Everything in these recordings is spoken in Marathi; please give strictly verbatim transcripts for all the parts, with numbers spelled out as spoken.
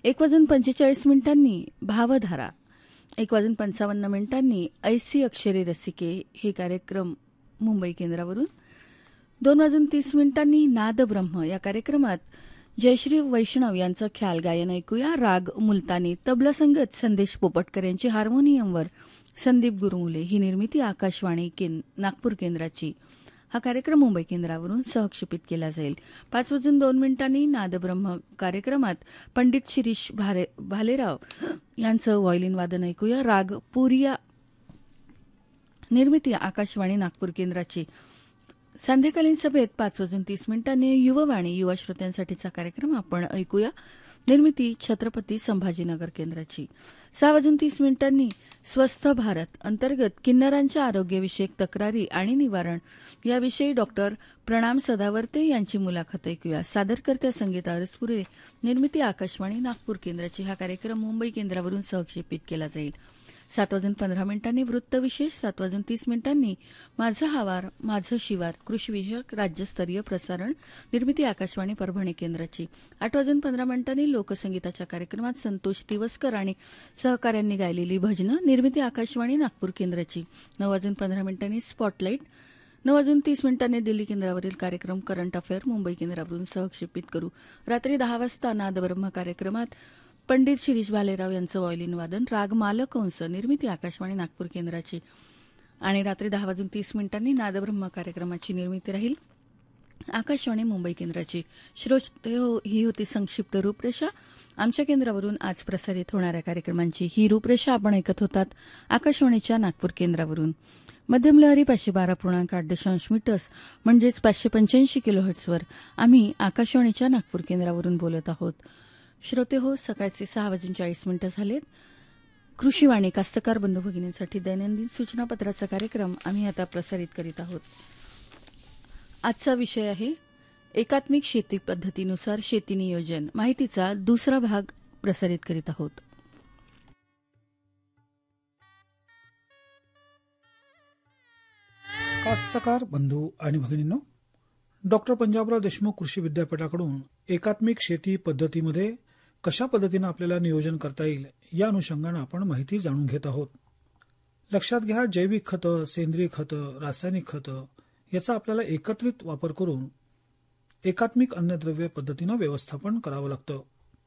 एक वाजून पंचेचाळीस मिनिटांनी भावधारा, एक वाजून पंचावन्न मिनिटांनी ऐसी अक्षरे रसिके हे कार्यक्रम मुंबई केंद्रावरून, दोन वाजून तीस मिनिटांनी नादब्रह्म या कार्यक्रमात जयश्री वैष्णव यांचं ख्याल गायन ऐकूया. राग मुलतानी, तबला संगत संदेश पोपटकर यांची, हार्मोनियमवर संदीप गुरुमुले. ही निर्मिती आकाशवाणी कें नागपूर केंद्राची. हा कार्यक्रम मुंबई केंद्रावरून सहक्षेपित केला जाईल. पाच वाजून दोन मिनिटांनी नादब्रह्म कार्यक्रमात पंडित शिरीष भारे भालेराव यांचं व्हायोलिन वादन ऐकूया. राग पुरिया, निर्मिती आकाशवाणी नागपूर केंद्राची. संध्याकालीन सभेत पाच वाजून तीस मिनिटांनी युववाणी, युवा श्रोत्यांसाठीचा कार्यक्रम आपण ऐकूया. निर्मिती छत्रपती संभाजीनगर केंद्राची. सहा वाजून तीस मिनिटांनी स्वस्थ भारत अंतर्गत किन्नरांच्या आरोग्यविषयक तक्रारी आणि निवारण याविषयी डॉक्टर प्रणाम सदावर्ते यांची मुलाखत ऐकूया. सादरकर्त्या संगीता अरसपुरे. निर्मिती आकाशवाणी नागपूर केंद्राची. हा कार्यक्रम मुंबई केंद्रावरून सहक्षेपित केला जाईल. सात वाजून पंधरा मिनिटांनी वृत्तविशेष. सात वाजून तीस मिनिटांनी माझा हावार माझं शिवार कृषीविषयक राज्यस्तरीय प्रसारण. निर्मिती आकाशवाणी परभणी केंद्राची. आठ वाजून पंधरा मिनिटांनी लोकसंगीताच्या कार्यक्रमात संतोष दिवसकर आणि सहकाऱ्यांनी गायलेली भजनं. निर्मिती आकाशवाणी नागपूर केंद्राची. नऊ वाजून पंधरा मिनिटांनी स्पॉटलाईट. नऊ वाजून तीस मिनिटांनी दिल्ली केंद्रावरील कार्यक्रम करंट अफेअर मुंबई केंद्रावरून सहक्षेपित करू. रात्री दहा वाजता नादब्रह्म कार्यक्रमात पंडित शिरीष भालेराव यांचं व्हायोलिन वादन. राग मालकंस. निर्मिती आकाशवाणी नागपूर केंद्राची. आणि रात्री दहा वाजून तीस मिनिटांनी नादब्रह्म कार्यक्रमाची निर्मिती राहील आकाशवाणी मुंबई केंद्राची. श्रोते हो, ही होती संक्षिप्त रूपरेषा आमच्या केंद्रावरून आज प्रसारित होणाऱ्या कार्यक्रमांची. ही रूपरेषा आपण ऐकत होतात आकाशवाणीच्या नागपूर केंद्रावरून. मध्यम लहरी पाचशे बारा पूर्णांक आठ दशांश मीटर्स म्हणजेच पाचशे पंच्याऐंशी किलोहर्ट्झवर आम्ही आकाशवाणीच्या नागपूर केंद्रावरून बोलत आहोत. श्रोते हो, सकाळचे सहा वाजून चाळीस मिनिटं झालेत. कृषीवाणी कास्तकार बंधू भगिनींसाठी दैनंदिन सूचनापत्राचा कार्यक्रम आम्ही आता प्रसारित करीत आहोत. आजचा विषय आहे एकात्मिक शेती पद्धतीनुसार शेती नियोजन. माहितीचा दुसरा भाग प्रसारित करीत आहोत. कास्तकार बंधू आणि भगिनींनो, डॉक्टर पंजाबराव देशमुख कृषी विद्यापीठाकडून एकात्मिक शेती पद्धतीमध्ये कशा पद्धतीनं आपल्याला नियोजन करता येईल या अनुषंगानं आपण माहिती जाणून घेत आहोत. लक्षात घ्या, जैविक खतं, सेंद्रिय खतं, रासायनिक खतं याचा आपल्याला एकत्रित वापर करून एकात्मिक अन्नद्रव्य पद्धतीनं व्यवस्थापन करावं लागतं.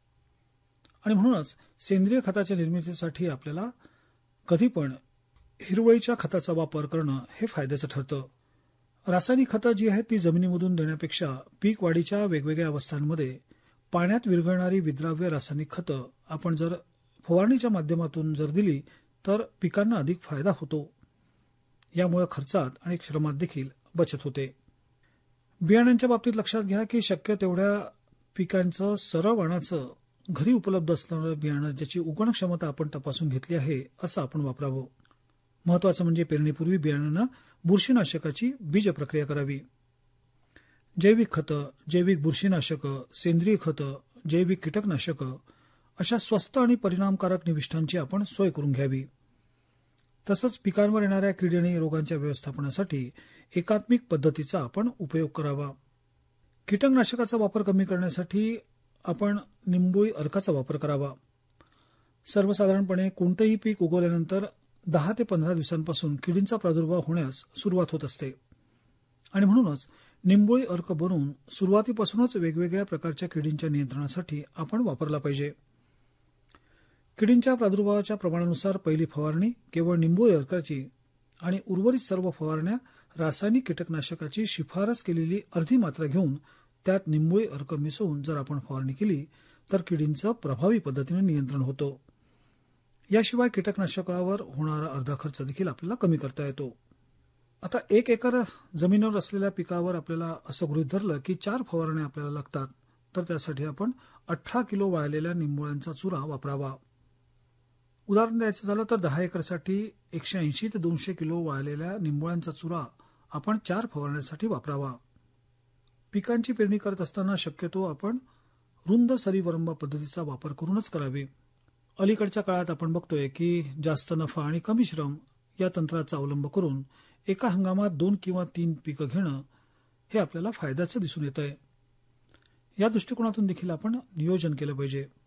आणि म्हणूनच सेंद्रिय खताच्या निर्मितीसाठी आपल्याला कधी पण हिरवळीच्या खताचा वापर करणं हे फायद्याचं ठरतं. रासायनिक खतं जी आहेत ती जमिनीमधून देण्यापेक्षा पीक वाढीच्या वेगवेगळ्या अवस्थांमध्ये पाण्यात विरघळणारी विद्राव्य रासायनिक खतं आपण जर फवारणीच्या माध्यमातून जर दिली तर पिकांना अधिक फायदा होतो. यामुळे खर्चात आणि श्रमात देखील बचत होते. बियाण्यांच्या बाबतीत लक्षात घ्या की शक्य तेवढ्या पिकांचं सरळ वाणाचं घरी उपलब्ध असणारं बियाणं ज्याची उगवण क्षमता आपण तपासून घेतली आहे असं आपण वापरावं. महत्वाचं म्हणजे पेरणीपूर्वी बियाणांना बुरशीनाशकाची बीज प्रक्रिया करावी. जैविक खतं, जैविक बुरशीनाशकं, सेंद्रिय खतं, जैविक कीटकनाशकं अशा स्वस्त आणि परिणामकारक निविष्ठांची आपण सोय करून घ्यावी. तसंच पिकांवर येणाऱ्या कीड आणि रोगांच्या व्यवस्थापनासाठी एकात्मिक पद्धतीचा आपण उपयोग करावा. कीटकनाशकाचा वापर कमी करण्यासाठी आपण निंबोळी अर्काचा वापर करावा. सर्वसाधारणपणे कोणतेही पीक उगवल्यानंतर दहा ते पंधरा दिवसांपासून किडींचा प्रादुर्भाव होण्यास सुरुवात होत असते आणि म्हणूनच निंबोळी अर्क बनवून सुरुवातीपासूनच वेगवेगळ्या प्रकारच्या किडींच्या नियंत्रणासाठी आपण वापरला पाहिजे. किडींच्या प्रादुर्भावाच्या प्रमाणानुसार पहिली फवारणी केवळ निंबोळी अर्काची आणि उर्वरित सर्व फवारण्या रासायनिक कीटकनाशकाची शिफारस केलेली अर्धी मात्रा घेऊन त्यात निंबोळी अर्क मिसळून जर आपण फवारणी केली तर किडींचं प्रभावी पद्धतीने नियंत्रण होतं. याशिवाय कीटकनाशकावर होणारा अर्धा खर्च देखील आपल्याला कमी करता येतो. आता एक एकर जमिनीवर असलेल्या पिकावर आपल्याला असं गृहीत धरलं की चार फवारण्या आपल्याला लागतात तर त्यासाठी आपण अठरा किलो वाळलेल्या निंबोळ्यांचा चुरा वापरावा. उदाहरण द्यायचं झालं तर दहा एकरसाठी एकशे ऐंशी ते दोनशे किलो वाळलेल्या निंबोळ्यांचा चुरा आपण चार फवारण्यासाठी वापरावा. पिकांची पेरणी करत असताना शक्यतो आपण रुंद सरीवरंबा पद्धतीचा वापर करूनच करावी. अलीकडच्या काळात आपण बघतोय की जास्त नफा आणि कमी श्रम या तंत्राचा अवलंब करून एका हंगामात दोन किंवा तीन पिकं घेणं हे आपल्याला फायद्याचं दिसून येत आहे. या दृष्टिकोनातून देखील आपण नियोजन केलं पाहिजे.